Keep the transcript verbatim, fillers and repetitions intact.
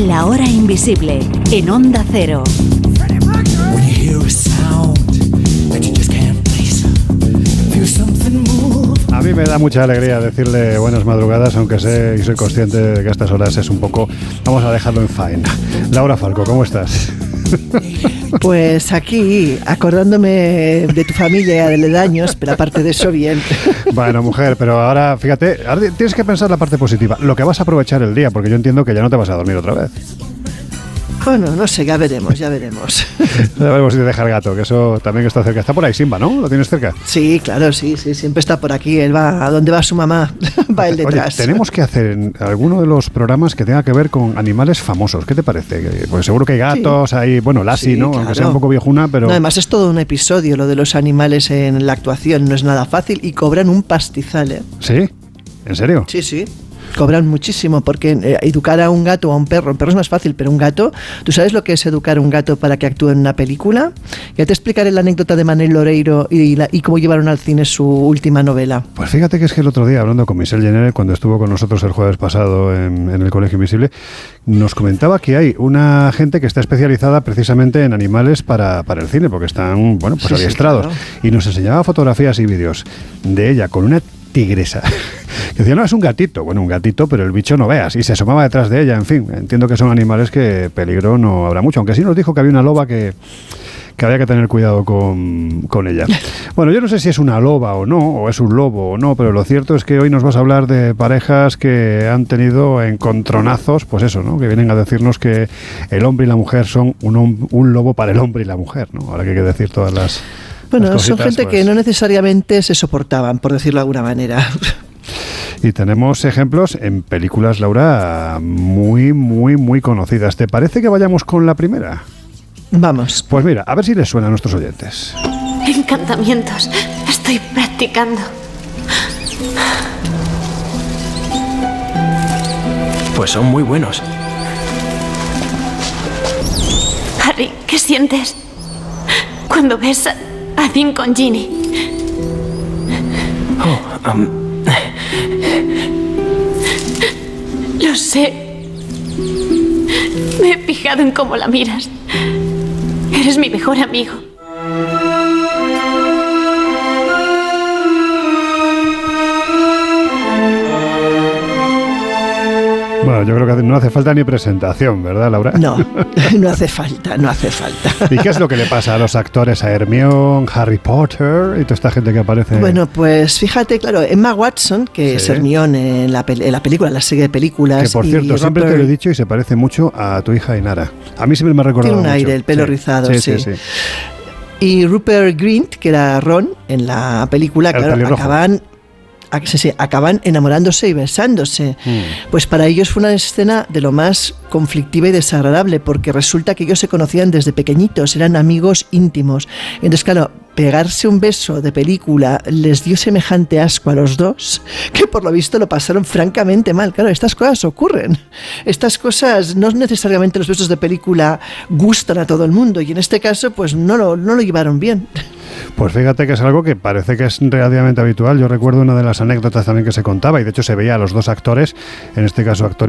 La hora invisible, en Onda Cero. A mí me da mucha alegría decirle buenas madrugadas, aunque sé y soy consciente de que a estas horas es un poco... Vamos a dejarlo en faena. Laura Falco, ¿cómo estás? Pues aquí, acordándome de tu familia, de aledaños, pero aparte de eso, bien. Bueno, mujer, pero ahora, fíjate, ahora tienes que pensar la parte positiva, lo que vas a aprovechar el día, porque yo entiendo que ya no te vas a dormir otra vez. Bueno, no sé, ya veremos, ya veremos. Ya veremos si te deja el gato, que eso también está cerca. Está por ahí Simba, ¿no? ¿Lo tienes cerca? Sí, claro, sí, sí, siempre está por aquí. Él va, ¿a dónde va su mamá? Va él detrás. Oye, tenemos que hacer alguno de los programas que tenga que ver con animales famosos. ¿Qué te parece? Pues seguro que hay gatos, sí. Hay, bueno, Lassie, sí, ¿no? Claro. Aunque sea un poco viejuna, pero... No, además es todo un episodio, lo de los animales en la actuación. No es nada fácil y cobran un pastizal, ¿eh? ¿Sí? ¿En serio? Sí, sí. Cobran muchísimo porque eh, educar a un gato o a un perro, un perro es más fácil, pero un gato, ¿tú sabes lo que es educar a un gato para que actúe en una película? Ya te explicaré la anécdota de Manel Loreiro y, la, y cómo llevaron al cine su última novela. Pues fíjate que es que el otro día, hablando con Michelle Jenner, cuando estuvo con nosotros el jueves pasado en, en el Colegio Invisible, nos comentaba que hay una gente que está especializada precisamente en animales para, para el cine, porque están, bueno, pues sí, adiestrados. Sí, claro. Y nos enseñaba fotografías y vídeos de ella con una tigresa. Que decía, no, es un gatito. Bueno, un gatito, pero el bicho no veas. Y se asomaba detrás de ella. En fin, entiendo que son animales que peligro no habrá mucho. Aunque sí nos dijo que había una loba que, que había que tener cuidado con, con ella. Bueno, yo no sé si es una loba o no, o es un lobo o no, pero lo cierto es que hoy nos vas a hablar de parejas que han tenido encontronazos, pues eso, ¿no? Que vienen a decirnos que el hombre y la mujer son un, un lobo para el hombre y la mujer, ¿no? Ahora que hay que decir todas las... Bueno, las cositas, son gente pues... que no necesariamente se soportaban, por decirlo de alguna manera. Y tenemos ejemplos en películas, Laura, muy, muy, muy conocidas. ¿Te parece que vayamos con la primera? Vamos. Pues mira, a ver si les suena a nuestros oyentes. Encantamientos. Estoy practicando. Pues son muy buenos. Harry, ¿qué sientes cuando ves a, a Dean con Ginny? Oh, um... Lo sé. Me he fijado en cómo la miras. Eres mi mejor amigo. Bueno, yo creo que no hace falta ni presentación, ¿verdad, Laura? No, no hace falta, no hace falta. ¿Y qué es lo que le pasa a los actores, a Hermione, Harry Potter y toda esta gente que aparece? Bueno, pues fíjate, claro, Emma Watson, que sí. es Hermione en la, pel- en la película, en la serie de películas. Que por cierto, Robert... siempre te lo he dicho y se parece mucho a tu hija Inara. A mí siempre me ha recordado Tiene un mucho. aire, el pelo sí. rizado, sí. sí. sí, sí. Y Rupert Grint, que era Ron en la película, el claro, pelirrojo. acaban... Sí, sí, acaban enamorándose y besándose. Mm. Pues para ellos fue una escena de lo más conflictiva y desagradable, porque resulta que ellos se conocían desde pequeñitos, eran amigos íntimos. Entonces, claro, pegarse un beso de película les dio semejante asco a los dos, que por lo visto lo pasaron francamente mal. Claro, estas cosas ocurren. Estas cosas, no necesariamente los besos de película gustan a todo el mundo, y en este caso, pues no lo, no lo llevaron bien. Pues fíjate que es algo que parece que es relativamente habitual. Yo recuerdo una de las anécdotas también que se contaba, y de hecho se veía a los dos actores, en este caso actor